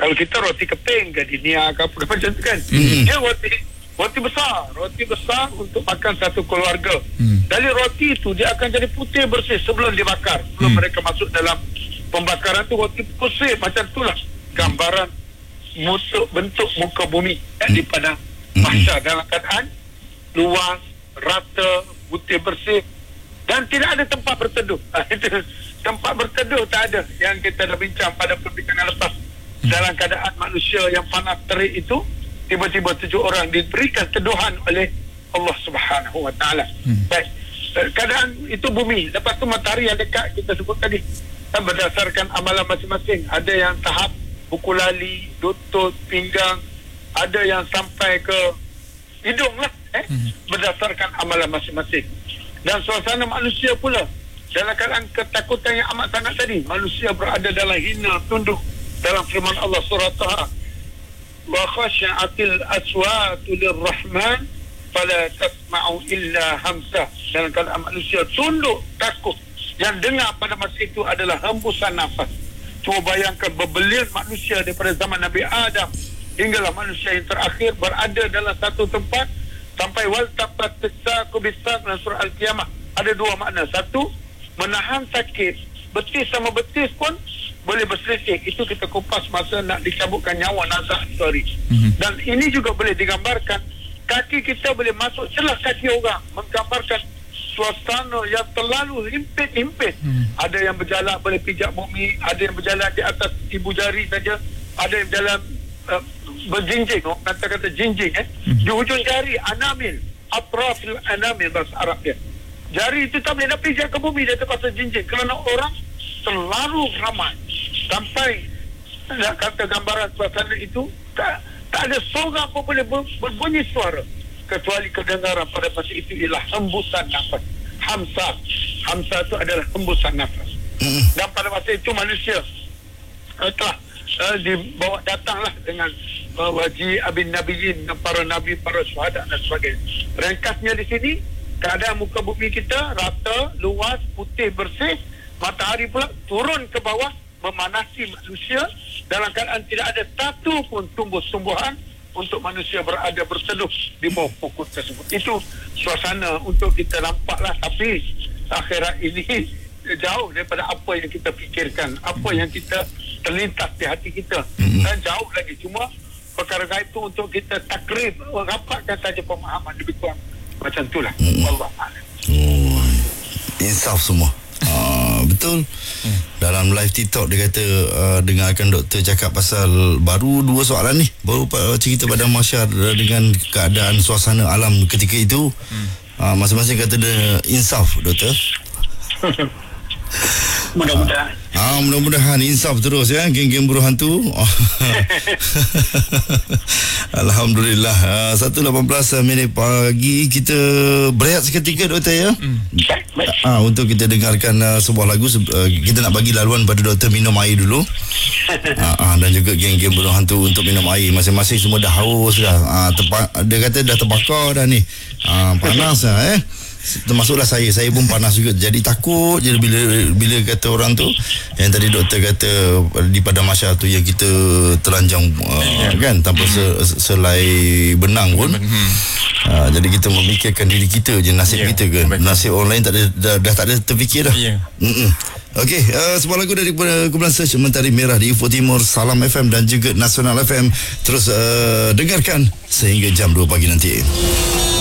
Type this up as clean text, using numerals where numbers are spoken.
Kalau kita roti keping, gardenia ke apa macam tu kan. Dia roti besar untuk makan satu keluarga. Dari roti itu dia akan jadi putih bersih sebelum dibakar. Sebelum mereka masuk dalam pembakaran tu, roti bersih macam itulah gambaran bentuk muka bumi di padang mahsyar dalam keadaan luas, rata, putih bersih dan tidak ada tempat berteduh. Tempat berteduh tak ada, yang kita dah bincang pada perbincangan lepas. Dalam keadaan manusia yang panas terik itu, tiba-tiba 7 orang diberikan teduhan oleh Allah Subhanahu Wa Taala. Baik, keadaan itu bumi. Lepas tu matahari yang dekat kita sebut tadi, dan berdasarkan amalan masing-masing. Ada yang tahap buku lali, lutut, pinggang, ada yang sampai ke hidung lah, berdasarkan amalan masing-masing. Dan suasana manusia pula dalam keadaan ketakutan yang amat sangat tadi, manusia berada dalam hina tunduk. Dalam firman Allah surah Taha, wa khasyatil aswatu lirrahman fala tasma'u illa hamsa. Dalam keadaan manusia tunduk takut, yang dengar pada masa itu adalah hembusan nafas. Cuba bayangkan berbelian manusia daripada zaman Nabi Adam hinggalah manusia yang terakhir berada dalam satu tempat sampai wal taqat tisaqu bisaq dalam surah Al-Qiyamah. Ada 2 makna. Satu, menahan sakit, betis sama betis pun boleh berselisih. Itu kita kupas masa nak dicabutkan nyawa nazak itu hari. Dan ini juga boleh digambarkan, kaki kita boleh masuk celah kaki orang, menggambarkan suasana yang terlalu himpit. Ada yang berjalan boleh pijak bumi, ada yang berjalan di atas ibu jari saja, ada yang berjalan berjinjing, kata-kata jinjing di hujung jari, anamil, atrafil anamil bahasa Arab dia. Jari itu tak boleh nak pijak ke bumi, dia terpaksa jinjing kerana orang terlalu ramai. Sampai nak kata gambaran suasana itu, tak ada seorang pun boleh berbunyi suara kecuali kedengaran pada masa itu ialah hembusan nafas. Hamsa itu adalah hembusan nafas. Dan pada masa itu manusia telah dibawa datanglah dengan waji abin nabiyyin, para nabi, para syuhada dan sebagainya. Ringkasnya di sini, keadaan muka bumi kita rata, luas, putih, bersih. Matahari pula turun ke bawah memanasi manusia dalam keadaan tidak ada satu pun tumbuh-tumbuhan untuk manusia berada berteduh di bawah pokok tersebut. Itu suasana untuk kita nampaklah, tapi akhirat ini jauh daripada apa yang kita fikirkan, apa yang kita terlintas di hati kita, dan jauh lagi. Cuma perkara gaib itu untuk kita takrib, rapatkan saja pemahaman lebih kurang macam itulah. Wallahualam. Insaf semua. Betul. Dalam live TikTok dia kata dengarkan doktor cakap pasal baru 2 soalan ni, baru cerita pada mahsyar dengan keadaan suasana alam ketika itu. Masing-masing kata dia insaf doktor. Mudah-mudahan. Mudah-mudahan insaf terus ya, geng-geng buruh hantu. Alhamdulillah. 1:18 pagi, kita berehat seketika doktor ya. Untuk kita dengarkan sebuah lagu. Kita nak bagi laluan pada doktor minum air dulu. Dan juga geng-geng buruh hantu untuk minum air. Masing-masing semua dah haus dah. Dia kata dah terbakar dah ni. Panas lah termasuklah saya pun panas juga, jadi takut je bila kata orang tu yang tadi doktor kata di padang mahsyar tu yang kita telanjang kan tanpa selai benang pun. Jadi kita memikirkan diri kita je, nasib kita ke, nasib orang lain tak ada, dah tak ada terfikir dah. Okey, sebuah lagu dari kumpulan Search Mentari Merah di Ufuk Timur, Salam FM dan juga Nasional FM. Terus dengarkan sehingga jam 2 pagi nanti.